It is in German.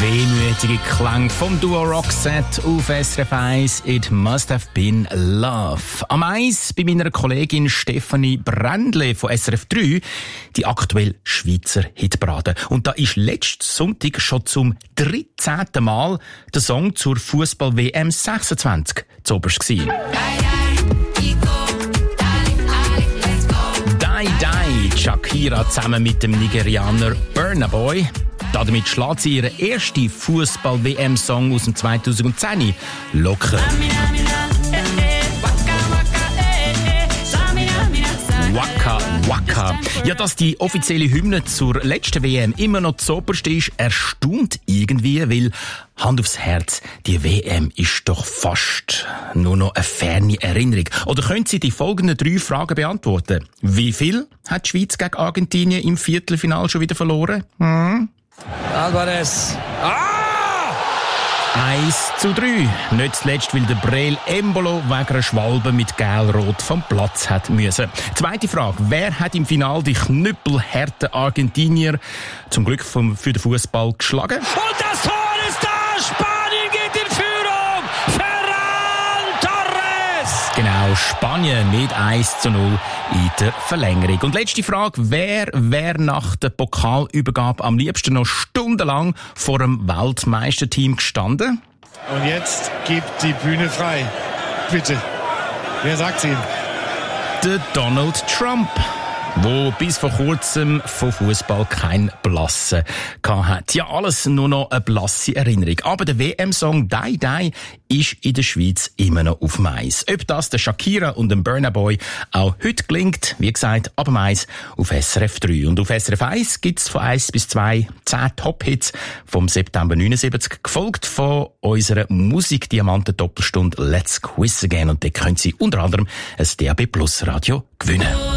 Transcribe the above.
Wehmütige Klang vom Duo Roxette auf SRF 1. It must have been love. Am 1 bei meiner Kollegin Stefanie Brändle von SRF 3 die aktuelle Schweizer Hitparade. Und da ist letzten Sonntag schon zum 13. Mal der Song zur Fußball-WM 26 zu oberst gewesen. Die Shakira zusammen mit dem Nigerianer Burna Boy. Damit schlägt sie ihren ersten Fußball-WM-Song aus dem 2010 locker. Waka Waka. Ja, dass die offizielle Hymne zur letzten WM immer noch zoberst ist, erstaunt irgendwie, weil Hand aufs Herz, die WM ist doch fast nur noch eine ferne Erinnerung. Oder können Sie die folgenden 3 Fragen beantworten? Wie viel hat die Schweiz gegen Argentinien im Viertelfinale schon wieder verloren? Alvarez. 1:3. Nicht zuletzt, weil der Breel Embolo wegen einer Schwalbe mit Gel-Rot vom Platz hat müssen. Zweite Frage. Wer hat im Finale die knüppelharten Argentinier zum Glück für den Fußball geschlagen? Und das Tor ist da! Spanien geht in Führung! Ferran Torres! Genau, Spanien mit 1:0 in der Verlängerung. Und letzte Frage. Wer wäre nach der Pokalübergabe am liebsten noch stundenlang vor dem Weltmeisterteam gestanden? Und jetzt gibt die Bühne frei. Bitte. Wer sagt's Ihnen? Der Donald Trump, wo bis vor kurzem von Fußball kein Blassen hatte. Ja, alles nur noch eine blasse Erinnerung. Aber der WM-Song «Die Die» ist in der Schweiz immer noch auf Mais. Ob das der Shakira und dem Burna Boy auch heute gelingt, wie gesagt, ab Mais auf SRF 3. Und auf SRF 1 gibt's von 1 bis 2 10 Top-Hits vom September 79, gefolgt von unserer Musikdiamanten-Doppelstunde «Let's Quiz Again». Und da können Sie unter anderem ein DAB+ Radio gewinnen.